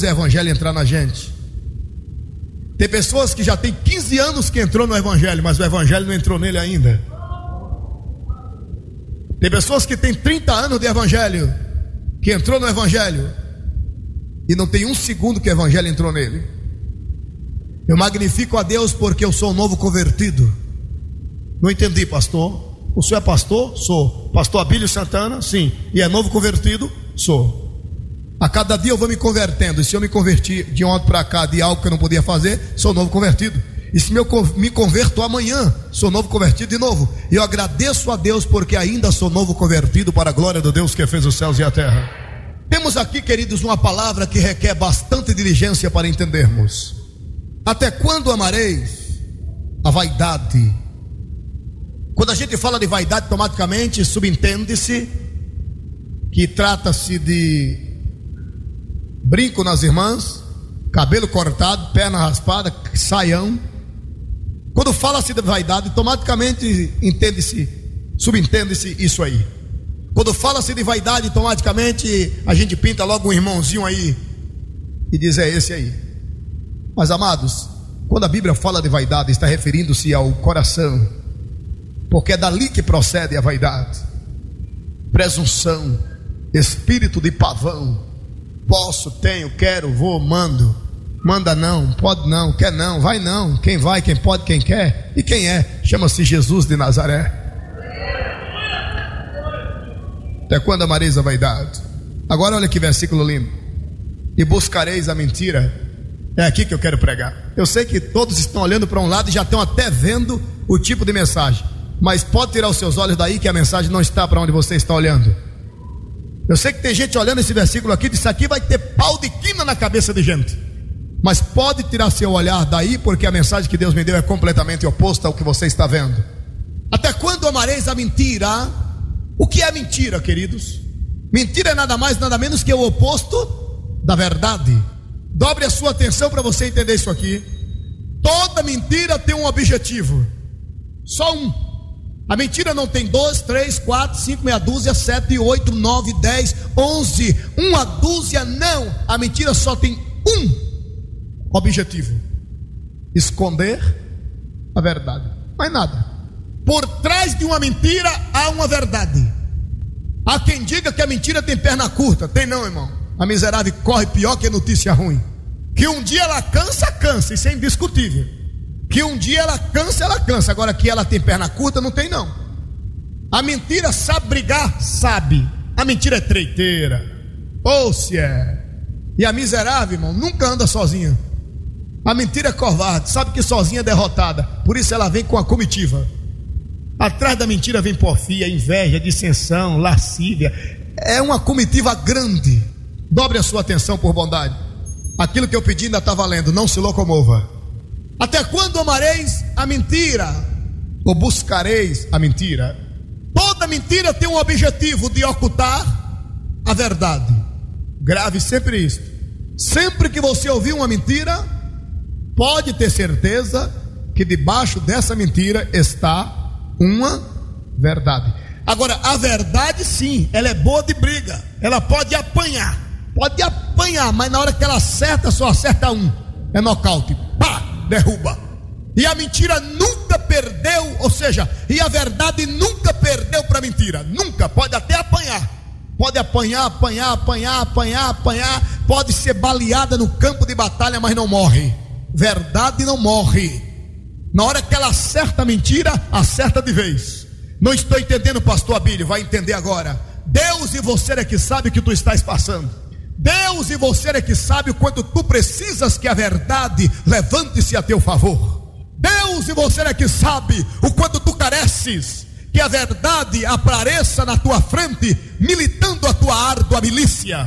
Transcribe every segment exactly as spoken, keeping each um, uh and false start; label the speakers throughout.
Speaker 1: é o evangelho entrar na gente. Tem pessoas que já tem quinze anos que entrou no evangelho, mas o evangelho não entrou nele ainda. Tem pessoas que tem trinta anos de evangelho, que entrou no evangelho e não tem um segundo que o evangelho entrou nele. Eu magnifico a Deus porque eu sou um novo convertido. Não entendi, pastor. O senhor é pastor? Sou. Pastor Abílio Santana? Sim. E é novo convertido? Sou. A cada dia eu vou me convertendo. E se eu me converti de ontem para cá de algo que eu não podia fazer, sou novo convertido. E se eu me converto amanhã, sou novo convertido de novo. E eu agradeço a Deus porque ainda sou novo convertido para a glória do Deus que fez os céus e a terra. Temos aqui, queridos, uma palavra que requer bastante diligência para entendermos. Até quando amareis a vaidade? Quando a gente fala de vaidade, automaticamente subentende-se que trata-se de brinco nas irmãs, cabelo cortado, perna raspada, saião. Quando fala-se de vaidade, automaticamente entende-se, subentende-se isso aí. Quando fala-se de vaidade, automaticamente a gente pinta logo um irmãozinho aí e diz: é esse aí. Mas amados, quando a Bíblia fala de vaidade, está referindo-se ao coração, porque é dali que procede a vaidade. Presunção, espírito de pavão. Posso, tenho, quero, vou, mando. Manda não, pode não, quer não, vai não. Quem vai, quem pode, quem quer. E quem é? Chama-se Jesus de Nazaré. Até quando amareis a vaidade? Agora olha que versículo lindo. E buscareis a mentira. É aqui que eu quero pregar. Eu sei que todos estão olhando para um lado e já estão até vendo o tipo de mensagem, mas pode tirar os seus olhos daí que a mensagem não está para onde você está olhando. Eu sei que tem gente olhando esse versículo aqui, disso aqui vai ter pau de quina na cabeça de gente, mas pode tirar seu olhar daí, porque a mensagem que Deus me deu é completamente oposta ao que você está vendo. Até quando amareis a mentira? O que é mentira, queridos? Mentira é nada mais, nada menos que o oposto da verdade. Dobre a sua atenção para você entender isso aqui. Toda mentira tem um objetivo, só um. A mentira não tem dois, três, quatro, cinco, meia dúzia, sete, oito, nove, dez, onze, uma dúzia, não. A mentira só tem um objetivo: esconder a verdade. Mais nada. Por trás de uma mentira há uma verdade. Há quem diga que a mentira tem perna curta. Tem não, irmão. A miserável corre pior que notícia ruim. Que um dia ela cansa, cansa. Isso é indiscutível. Que um dia ela cansa, ela cansa. Agora que ela tem perna curta, não tem não. A mentira sabe brigar? Sabe. A mentira é treiteira. Ou se é. E a miserável, irmão, nunca anda sozinha. A mentira é covarde. Sabe que sozinha é derrotada. Por isso ela vem com a comitiva. Atrás da mentira vem porfia, inveja, dissensão, lascívia. É uma comitiva grande. Dobre a sua atenção por bondade. Aquilo que eu pedi ainda está valendo. Não se locomova. Até quando amareis a mentira? Ou buscareis a mentira? Toda mentira tem um objetivo de ocultar a verdade. Grave sempre isso. Sempre que você ouvir uma mentira, pode ter certeza que debaixo dessa mentira está uma verdade. Agora, a verdade sim, ela é boa de briga. Ela pode apanhar. Pode apanhar, mas na hora que ela acerta, só acerta um. É nocaute. Pá, derruba. E a mentira nunca perdeu, ou seja, e a verdade nunca perdeu para a mentira. Nunca, pode até apanhar. Pode apanhar, apanhar, apanhar, apanhar, apanhar. Pode ser baleada no campo de batalha, mas não morre. Verdade não morre. Na hora que ela acerta a mentira, acerta de vez. Não estou entendendo, pastor Abílio, vai entender agora. Deus e você é que sabe o que tu estás passando. Deus e você é que sabe o quanto tu precisas que a verdade levante-se a teu favor. Deus e você é que sabe o quanto tu careces que a verdade apareça na tua frente, militando a tua árdua milícia.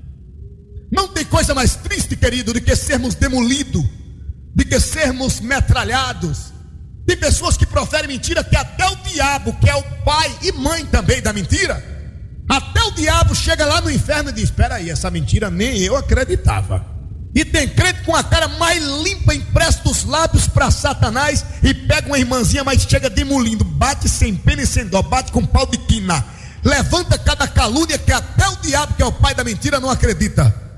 Speaker 1: Não tem coisa mais triste, querido, do que sermos demolidos, de que sermos metralhados. Tem pessoas que proferem mentira que até o diabo, que é o pai e mãe também da mentira, até o diabo chega lá no inferno e diz: espera aí, essa mentira nem eu acreditava. E tem crente com a cara mais limpa, empresta os lábios para Satanás e pega uma irmãzinha, mas chega demolindo, bate sem pena e sem dó, bate com pau de quina, levanta cada calúnia que até o diabo, que é o pai da mentira, não acredita.